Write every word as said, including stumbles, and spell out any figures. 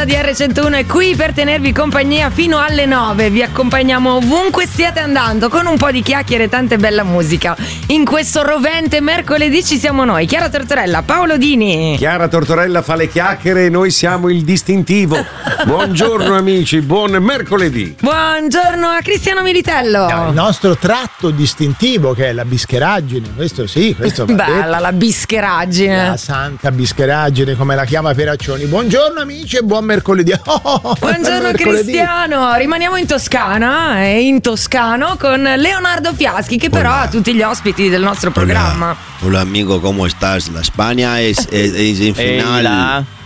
banda di erre centouno è qui per tenervi compagnia fino alle nove. Vi accompagniamo ovunque stiate andando con un po' di chiacchiere e tante bella musica. In questo rovente mercoledì ci siamo noi, Chiara Tortorella, Paolo Dini. Chiara Tortorella fa le chiacchiere e noi siamo il distintivo. Buongiorno amici, buon mercoledì. Buongiorno a Cristiano Militello. No, il nostro tratto distintivo che è la bischeraggine, questo sì, questo va bella detto. La bischeraggine. La santa bischeraggine, come la chiama Peraccioni. Buongiorno amici e buon mercoledì. Oh, buongiorno mercoledì. Cristiano, rimaniamo in Toscana, eh, in Toscano con Leonardo Fiaschi che però ha tutti gli ospiti del nostro programma. Hola, hola amigo, ¿cómo estás? La España es, es, es en final.